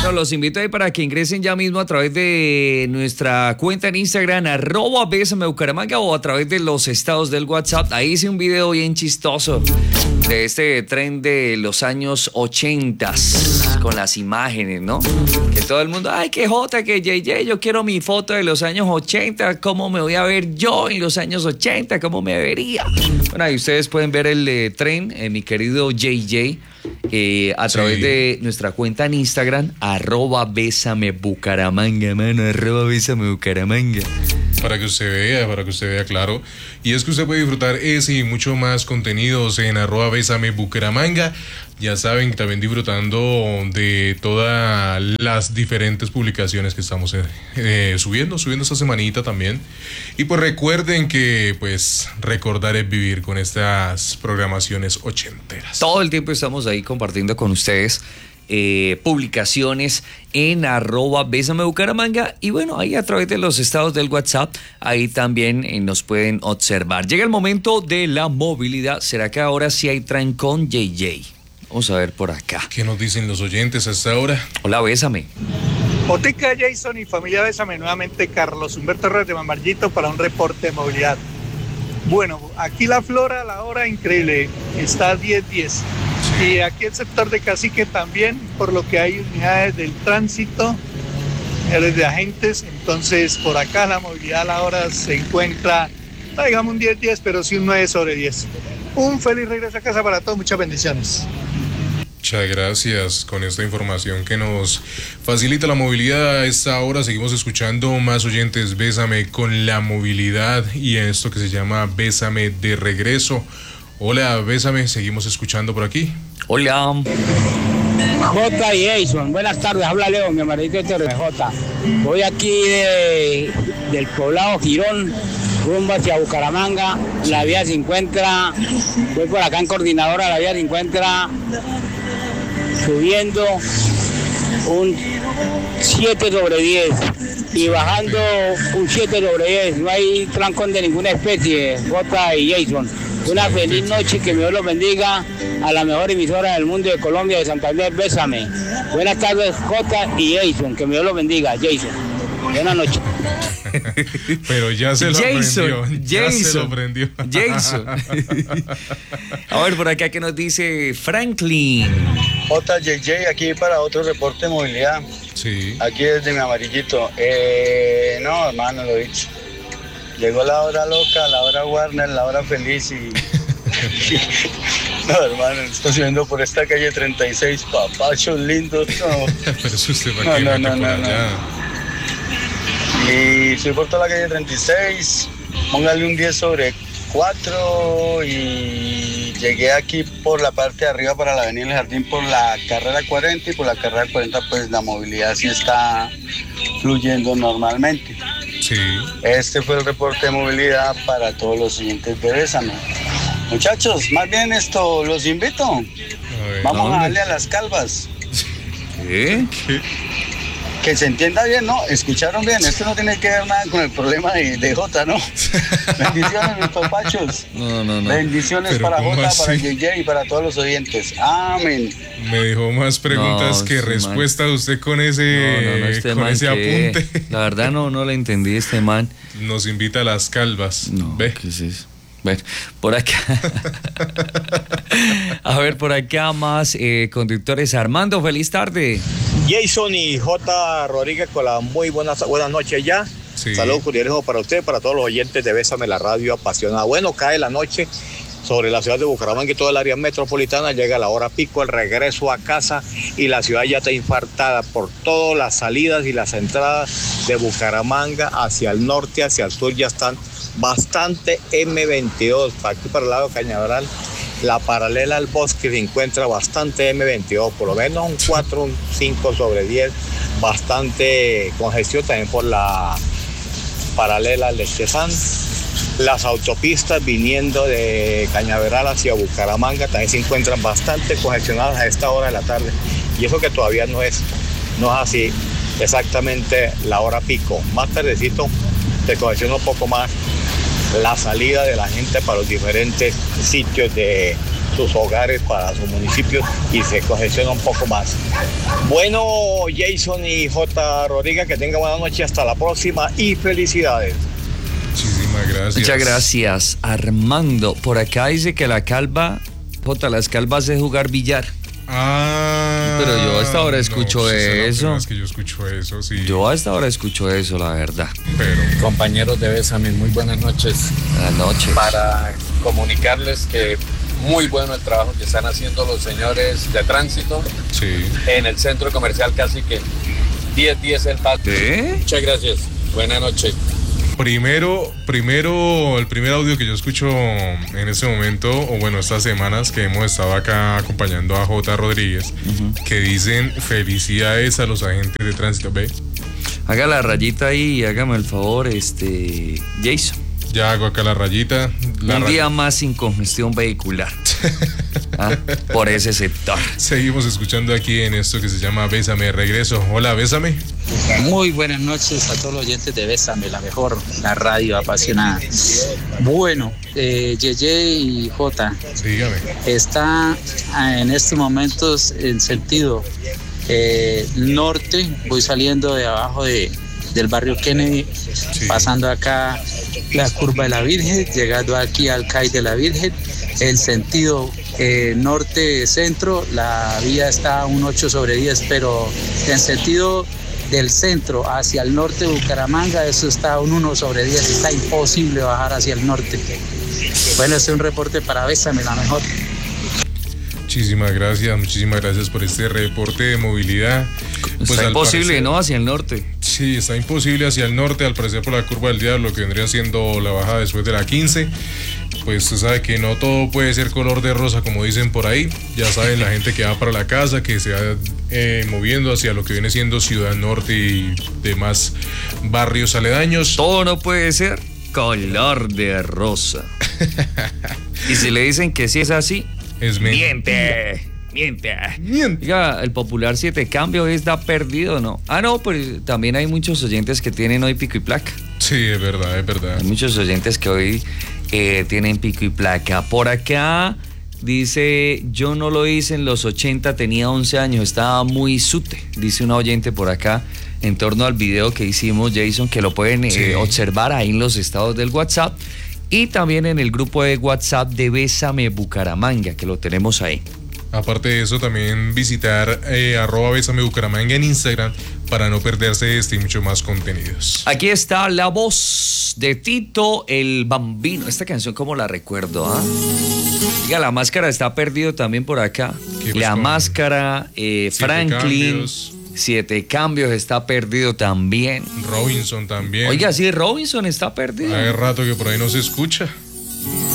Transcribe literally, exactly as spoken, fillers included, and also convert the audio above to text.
Bueno, los invito ahí para que ingresen ya mismo a través de nuestra cuenta en Instagram, arroba Bésame Bucaramanga, o a través de los estados del WhatsApp. Ahí hice un video bien chistoso de este tren de los años ochentas, con las imágenes, ¿no? Que todo el mundo, ay, que Jota, que J J, yo quiero mi foto de los años ochenta, ¿cómo me voy a ver yo en los años ochenta? ¿Cómo me vería? Bueno, ahí ustedes pueden ver el eh, tren, eh, mi querido J J, eh, a través sí. de nuestra cuenta en Instagram, arroba Bésame Bucaramanga, mano, arroba Bésame Bucaramanga. Para que usted vea, para que usted vea claro. Y es que usted puede disfrutar ese y mucho más contenidos en arroba Bésame Bucaramanga. Ya saben, también disfrutando de todas las diferentes publicaciones que estamos eh, subiendo, subiendo esta semanita también. Y pues recuerden que pues recordar es vivir con estas programaciones ochenteras. Todo el tiempo estamos ahí compartiendo con ustedes Eh, publicaciones en arroba Bésame Bucaramanga, y bueno, ahí a través de los estados del WhatsApp, ahí también eh, nos pueden observar. Llega el momento de la movilidad. ¿Será que ahora sí hay trancón, J J? Vamos a ver por acá. ¿Qué nos dicen los oyentes hasta ahora? Hola, Bésame. Otica, Jason y familia Bésame, nuevamente Carlos Humberto Reyes de Mamardito para un reporte de movilidad. Bueno, aquí la Flora, la hora increíble, está a diez diez. Y aquí el sector de Cacique también, por lo que hay unidades del tránsito, de agentes, entonces por acá la movilidad a la hora se encuentra, no digamos un diez diez, pero sí un nueve sobre diez. Un feliz regreso a casa para todos, muchas bendiciones. Muchas gracias con esta información que nos facilita la movilidad a esta hora. Seguimos escuchando más oyentes. Bésame con la movilidad y esto que se llama Bésame de regreso. Hola, Bésame, seguimos escuchando por aquí. Hola. J y Jason, buenas tardes, habla Leo, mi amarito de J. Voy aquí de, del poblado Girón, rumbo hacia Bucaramanga. La vía se encuentra, voy por acá en Coordinadora, la vía se encuentra subiendo un siete sobre diez y bajando un siete sobre diez. No hay trancón de ninguna especie, J y Jason. Una feliz noche, que Dios los bendiga, a la mejor emisora del mundo de Colombia, de Santander, Bésame. Buenas tardes, J y Jason, que Dios los bendiga, Jason. Buenas noches. Pero ya se lo Jason, prendió. Ya Jason, se lo prendió. Jason. A ver, por acá que nos dice Franklin. J J J, aquí para otro reporte de movilidad. Sí. Aquí desde mi amarillito. Eh, no, hermano, lo he dicho. Llegó la hora loca, la hora Warner, la hora feliz y... No, hermano, estoy subiendo por esta calle treinta y seis, papachos lindos, no. Pero eso usted No, para no, no, no, por no, allá. no. Y subí por toda la calle treinta y seis, póngale un diez sobre cuatro y llegué aquí por la parte de arriba para la avenida del Jardín por la carrera cuarenta, y por la carrera cuarenta pues la movilidad sí está fluyendo normalmente. Sí. Este fue el reporte de movilidad para todos los siguientes de Bésame. Muchachos, más bien esto, los invito. A ver, Vamos ¿dónde? a darle a las calvas. ¿Qué? ¿Qué? Que se entienda bien, ¿no? Escucharon bien. Esto no tiene que ver nada con el problema de, de Jota, ¿no? Bendiciones, mis papachos. No, no, no. Bendiciones Pero para ¿cómo Jota, así? para J J y para todos los oyentes. Amén. Me dejó más preguntas No, que este respuestas usted con ese, No, no, no, este con man ese que- apunte. La verdad no, no le entendí este man. Nos invita a las calvas. No, ¿Ve? ¿qué es eso? Bueno, por acá. A ver, por acá más eh, conductores. Armando, feliz tarde. Jason y J. Rodríguez con la muy buenas, buenas noches ya. Sí. Saludos cordiales para usted, para todos los oyentes de Bésame la Radio apasionada. Bueno, cae la noche sobre la ciudad de Bucaramanga y toda el área metropolitana. Llega la hora pico, el regreso a casa, y la ciudad ya está infartada por todas las salidas y las entradas de Bucaramanga hacia el norte, hacia el sur. Ya están bastante eme veintidós. Aquí para el lado de Cañaveral, la paralela al bosque se encuentra bastante eme veintidós, por lo menos un cuatro, un cinco sobre diez. Bastante congestión también por la paralela al Estefan. Las autopistas viniendo de Cañaveral hacia Bucaramanga también se encuentran bastante congestionadas a esta hora de la tarde. Y eso que todavía no es, no es así exactamente la hora pico. Más tardecito se congestiona un poco más la salida de la gente para los diferentes sitios de sus hogares, para sus municipios y se congestiona un poco más. Bueno, Jason y J. Rodríguez, que tengan buena noche, hasta la próxima y felicidades. Muchísimas gracias. Muchas gracias, Armando. Por acá dice que la calva, Jota, las calvas es jugar billar. Ah, Pero yo hasta ahora escucho no, sí, eso. Es que yo escucho eso, sí. Yo hasta ahora escucho eso, la verdad. Pero Compañeros de Bésame, muy buenas noches. Buenas noches. Para comunicarles que muy bueno el trabajo que están haciendo los señores de tránsito sí. en el centro comercial Cacique. diez diez el paso. ¿Qué? Muchas gracias. Buenas noches. Primero, primero, el primer audio que yo escucho en este momento, o bueno, estas semanas que hemos estado acá acompañando a J. Rodríguez, uh-huh. que dicen felicidades a los agentes de tránsito. ¿Ve? Haga la rayita ahí y hágame el favor, este, Jason. Ya hago acá la rayita. La Un ray... día más sin congestión vehicular. ¿Ah? Por ese sector. Seguimos escuchando aquí en esto que se llama Bésame Regreso. Hola, Bésame. Muy buenas noches a todos los oyentes de Bésame, la mejor, la radio apasionada. Bueno, eh, Yeye y Jota. Dígame. Está en estos momentos en sentido eh, norte. Voy saliendo de abajo de, del barrio Kennedy, sí. pasando acá la curva de la Virgen, llegando aquí al C A I de la Virgen. El sentido eh, norte-centro, la vía está a un ocho sobre diez, pero en sentido del centro hacia el norte de Bucaramanga, eso está a un uno sobre diez, está imposible bajar hacia el norte. Bueno, este es un reporte para Bésame, la mejor. Muchísimas gracias, muchísimas gracias por este reporte de movilidad. Pues está imposible, parecer, ¿no? Hacia el norte. Sí, está imposible hacia el norte, al parecer por la curva del diablo, que vendría siendo la bajada después de la quince. Pues usted sabe que no todo puede ser color de rosa, como dicen por ahí. Ya saben, la gente que va para la casa, que se va eh, moviendo hacia lo que viene siendo Ciudad Norte y demás barrios aledaños. Todo no puede ser color de rosa. Y si le dicen que sí es así, es miente. Miente. Miente. Oiga, el popular siete cambio está perdido, ¿no? Ah, no, pero también hay muchos oyentes que tienen hoy pico y placa. Sí, es verdad, es verdad. Hay muchos oyentes que hoy eh, tienen pico y placa. Por acá dice, yo no lo hice en los ochenta, tenía once años, estaba muy sute, dice una oyente por acá, en torno al video que hicimos, Jason, que lo pueden eh, sí. observar ahí en los estados del WhatsApp y también en el grupo de WhatsApp de Bésame Bucaramanga, que lo tenemos ahí. Aparte de eso, también visitar eh, arroba Bésame Bucaramanga en Instagram para no perderse este y mucho más contenidos. Aquí está la voz de Tito el Bambino. Esta canción, ¿cómo la recuerdo? ¿Ah? Diga, La Máscara está perdido también por acá. La Máscara, eh, Franklin. Cambios. Siete Cambios está perdido también. Robinson también. Oiga, sí, Robinson está perdido. Hace rato que por ahí no se escucha.